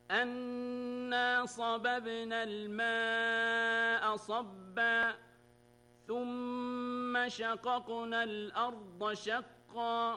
أنا صببنا الماء صبا ثم شققنا الأرض شقا